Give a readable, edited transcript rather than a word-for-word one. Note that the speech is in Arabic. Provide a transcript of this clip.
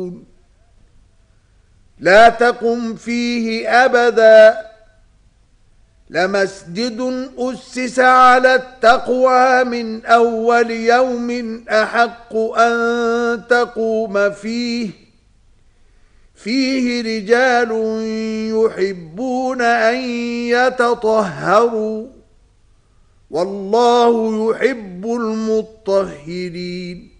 لا تقم فيه أبدا لمسجد أسس على التقوى من أول يوم أحق أن تقوم فيه رجال يحبون أن يتطهروا والله يحب المطهرين